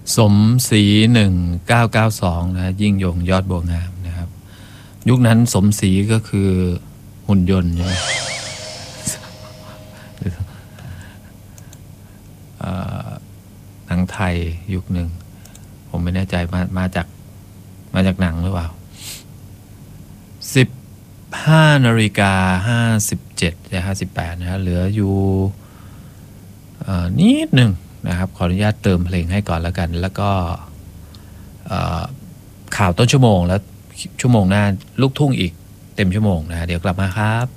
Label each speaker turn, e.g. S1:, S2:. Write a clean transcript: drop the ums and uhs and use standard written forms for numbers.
S1: สมศรี1992นะยิ่งยงยอดบัวงามนะครับยุคนั้นสมศรีก็คือหุ่นยนต์ใช่ไหมหนังไทยยุคหนึ่งผมไม่แน่ใจมาจากหนังหรือเปล่า15:57จะ58นะฮะเหลืออยู่นิดหนึ่งนะครับขออนุญาตเติมเพลงให้ก่อนแล้วกันแล้วก็ข่าวต้นชั่วโมงแล้วชั่วโมงหน้าลูกทุ่งอีกเต็มชั่วโมงนะเดี๋ยวกลับมาครับ